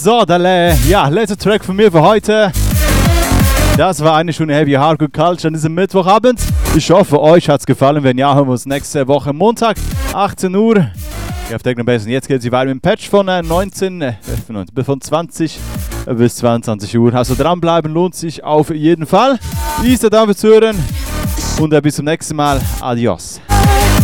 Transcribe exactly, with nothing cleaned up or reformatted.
So, Dale. Ja, letzter Track von mir für heute. Das war eine Stunde Heavy Hardcore Culture an diesem Mittwochabend. Ich hoffe, euch hat es gefallen. Wenn ja, hören wir uns nächste Woche Montag, achtzehn Uhr. Hier auf Techno Bass. Und jetzt geht es weiter mit dem Patch von neunzehn, äh, von zwanzig bis zweiundzwanzig Uhr. Also dranbleiben lohnt sich auf jeden Fall. Ich danke fürs Hören und äh, bis zum nächsten Mal. Adios.